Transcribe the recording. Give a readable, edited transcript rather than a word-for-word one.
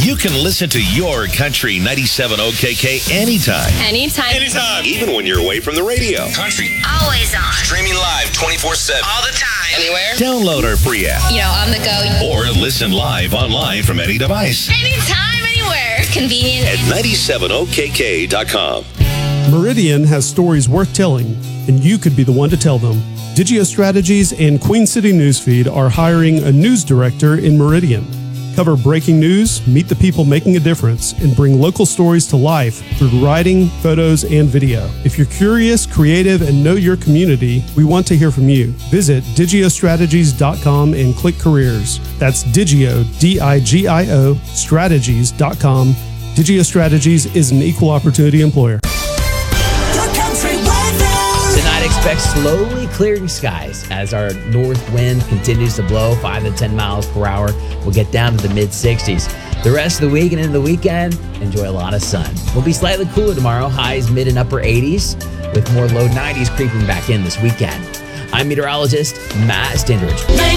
You can listen to your Country 97 OKK anytime. Anytime. Even when you're away from the radio. Country. Always on. Streaming live 24/7. All the time. Anywhere. Download our free app. On the go. Or listen live online from any device. Anytime, anywhere. Convenient. At 97okk.com. Meridian has stories worth telling, and you could be the one to tell them. Digio Strategies and Queen City Newsfeed are hiring a news director in Meridian. Cover breaking news, meet the people making a difference, and bring local stories to life through writing, photos, and video. If you're curious, creative, and know your community, we want to hear from you. Visit digiostrategies.com and click careers. That's Digio, D-I-G-I-O, strategies.com. Digio Strategies is an equal opportunity employer. Tonight, expect slowly clearing skies as our north wind continues to blow 5 to 10 miles per hour. We'll get down to the mid-60s. The rest of the week and into the weekend, enjoy a lot of sun. We'll be slightly cooler tomorrow, highs mid and upper 80s, with more low 90s creeping back in this weekend. I'm meteorologist Matt Stindridge.